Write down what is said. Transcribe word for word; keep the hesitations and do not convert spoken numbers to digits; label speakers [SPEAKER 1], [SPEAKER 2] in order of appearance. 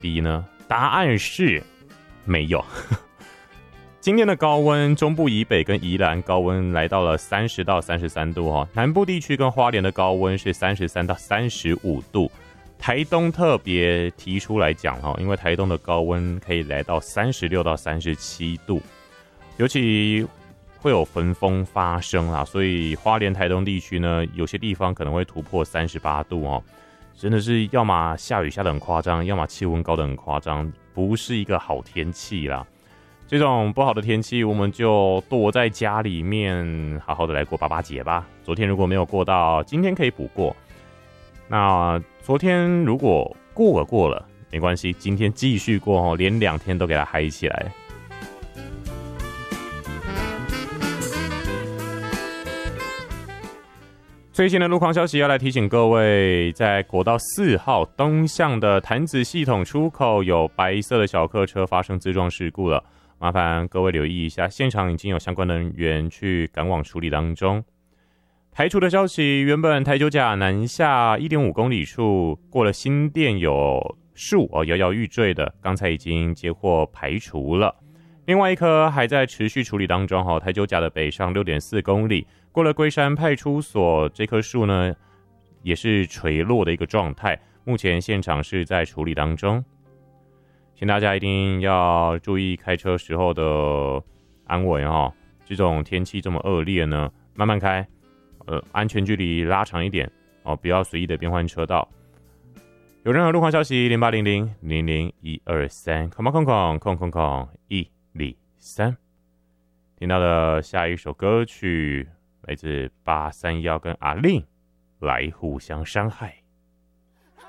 [SPEAKER 1] 低呢？答案是没有。今天的高温，中部以北跟宜兰高温来到了三十到三十三度哦，南部地区跟花莲的高温是三十三到三十五度。台东特别提出来讲哦，因为台东的高温可以来到三十六到三十七度，尤其会有焚风发生啦，所以花莲台东地区呢，有些地方可能会突破三十八度哦，真的是要么下雨下得很夸张，要么气温高得很夸张，不是一个好天气啦。这种不好的天气，我们就躲在家里面，好好的来过八八节吧。昨天如果没有过到，今天可以补过。那昨天如果过了过了，没关系，今天继续过哦，连两天都给它嗨起来。最新的路况消息要来提醒各位，在国道四号东向的潭子系统出口有白色的小客车发生自撞事故了，麻烦各位留意一下，现场已经有相关人员去赶往处理当中。台除的消息，原本台九甲南下 一点五公里处过了新店有树哦摇摇欲坠的，刚才已经接获排除了。另外一棵还在持续处理当中哦，台九甲的北上 六点四公里，过了龟山派出所，这棵树呢也是垂落的一个状态，目前现场是在处理当中。请大家一定要注意开车时候的安危哦，这种天气这么恶劣呢，慢慢开。呃，安全距离拉长一点哦，不要随意的变换车道。有任何路况消息，零八零零零零一二三，空空空空空空一零三。听到的下一首歌曲来自八三一跟阿令，来互相伤害。